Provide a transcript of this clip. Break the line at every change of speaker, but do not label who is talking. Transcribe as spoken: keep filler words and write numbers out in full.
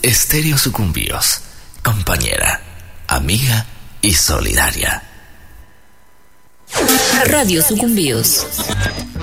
Estéreo Sucumbíos, compañera, amiga y solidaria.
Radio Sucumbíos.